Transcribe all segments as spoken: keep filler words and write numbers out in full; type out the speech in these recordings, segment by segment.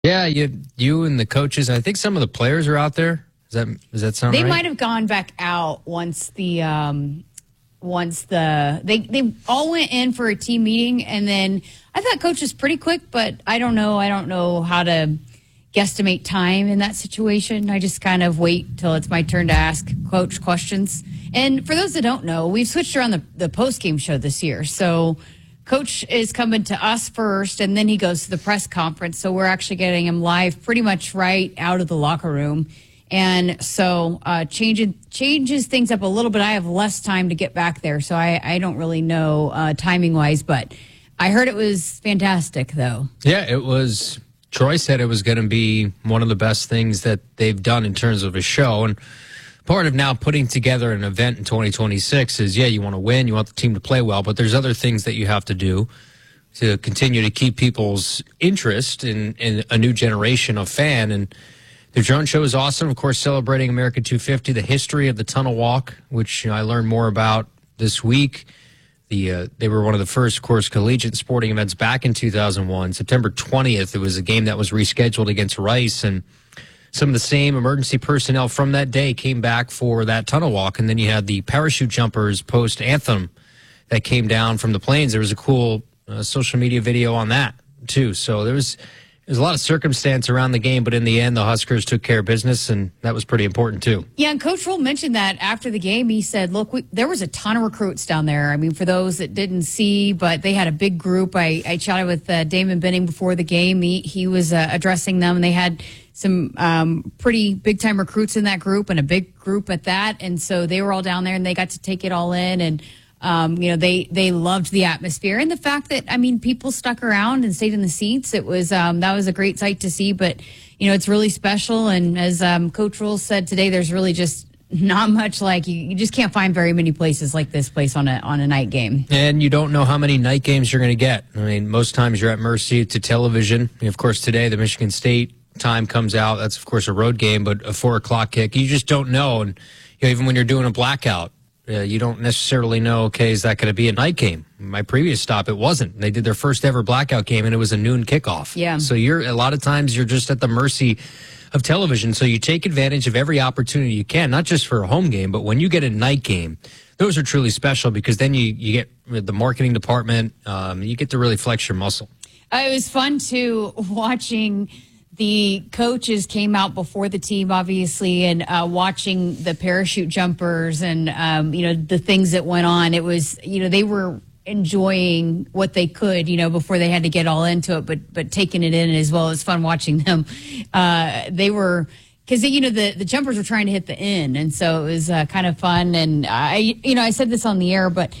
Yeah, you you and the coaches. I think some of the players are out there. Does that does that sound They right? might have gone back out once the um, once the they they all went in for a team meeting, and then I thought coach was pretty quick, but I don't know. I don't know how to guesstimate time in that situation. I just kind of wait till it's my turn to ask coach questions. And for those that don't know, we've switched around the the post game show this year, so. Coach is coming to us first, and then he goes to the press conference. So we're actually getting him live pretty much right out of the locker room. And so uh, changes, changes things up a little bit. I have less time to get back there, so I, I don't really know uh, timing-wise. But I heard it was fantastic, though. Yeah, it was. Troy said it was going to be one of the best things that they've done in terms of a show. And part of now putting together an event in twenty twenty-six is, yeah, you want to win, you want the team to play well, but there's other things that you have to do to continue to keep people's interest in, in a new generation of fan. And the drone show is awesome, of course, celebrating America two fifty, the history of the Tunnel Walk, which you know, I learned more about this week. The uh, They were one of the first, of course, collegiate sporting events back in two thousand one. September twentieth, it was a game that was rescheduled against Rice, and some of the same emergency personnel from that day came back for that tunnel walk. And then you had the parachute jumpers post anthem that came down from the planes. There was a cool uh, social media video on that, too. So there was, there was a lot of circumstance around the game, but in the end, the Huskers took care of business, and that was pretty important, too. Yeah, and Coach Rule mentioned that after the game. He said, look, we, there was a ton of recruits down there. I mean, for those that didn't see, but they had a big group. I, I chatted with uh, Damon Benning before the game. He, he was uh, addressing them, and they had some um, pretty big-time recruits in that group, and a big group at that. And so they were all down there, and they got to take it all in. And, um, you know, they, they loved the atmosphere. And the fact that, I mean, people stuck around and stayed in the seats, it was um, that was a great sight to see. But, you know, it's really special. And as um, Coach Rule said today, there's really just not much like you, you just can't find very many places like this place on a on a night game. And you don't know how many night games you're going to get. I mean, most times you're at mercy to television. And of course, today the Michigan State time comes out. That's, of course, a road game, but a four o'clock kick. You just don't know. And you know, even when you're doing a blackout, uh, you don't necessarily know, okay, is that going to be a night game? My previous stop, it wasn't. They did their first ever blackout game, and it was a noon kickoff. Yeah. So you're a lot of times you're just at the mercy of television. So you take advantage of every opportunity you can, not just for a home game, but when you get a night game, those are truly special because then you, you get the marketing department, um, you get to really flex your muscle. Uh, it was fun, too, watching the coaches came out before the team, obviously, and uh, watching the parachute jumpers and, um, you know, the things that went on. It was, you know, they were enjoying what they could, you know, before they had to get all into it, but but taking it in as well. As fun watching them. Uh, they were, because, you know, the, the jumpers were trying to hit the end, and so it was uh, kind of fun. And I, you know, I said this on the air, but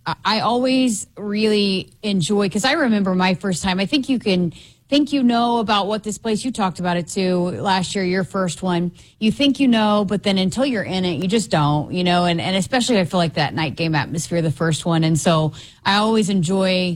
I always really enjoy, because I remember my first time. I think you can think you know about what this place, you talked about it too last year, your first one. You think you know, but then until you're in it, you just don't, you know, and, and especially I feel like that night game atmosphere, the first one. And so I always enjoy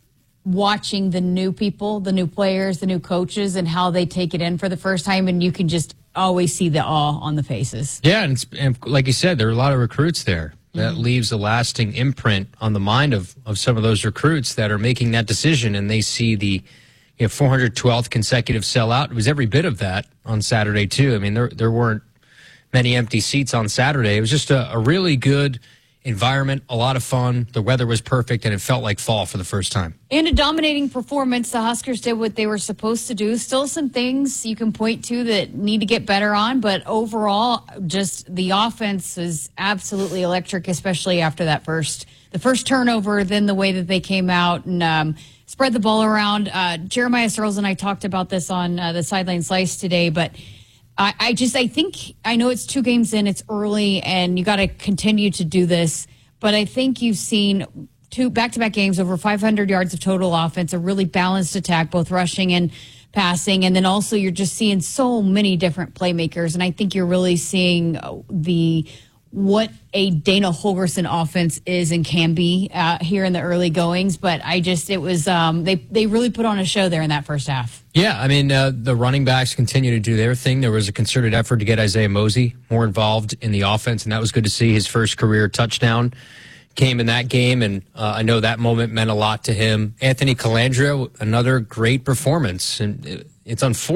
watching the new people, the new players, the new coaches, and how they take it in for the first time. And you can just always see the awe on the faces. Yeah, and, it's, and like you said, there are a lot of recruits there. That mm-hmm. leaves a lasting imprint on the mind of, of some of those recruits that are making that decision, and they see the you know, four hundred twelfth consecutive sellout. It was every bit of that on Saturday, too. I mean, there there weren't many empty seats on Saturday. It was just a, a really good environment, a lot of fun. The weather was perfect, and it felt like fall for the first time. In a dominating performance, the Huskers did what they were supposed to do. Still some things you can point to that need to get better on, but overall, just the offense is absolutely electric, especially after that first, the first turnover, then the way that they came out and um, spread the ball around. Uh, Jeremiah Searles and I talked about this on uh, the Sideline Slice today, but I, I just, I think, I know it's two games in, it's early, and you got to continue to do this, but I think you've seen two back-to-back games, over five hundred yards of total offense, a really balanced attack, both rushing and passing, and then also you're just seeing so many different playmakers, and I think you're really seeing the what a Dana Holgorsen offense is and can be uh, here in the early goings. But I just, it was, um, they, they really put on a show there in that first half. Yeah, I mean, uh, the running backs continue to do their thing. There was a concerted effort to get Isaiah Mosey more involved in the offense, and that was good to see. His first career touchdown came in that game, and uh, I know that moment meant a lot to him. Anthony Calandria, another great performance. And, it's unfortunate.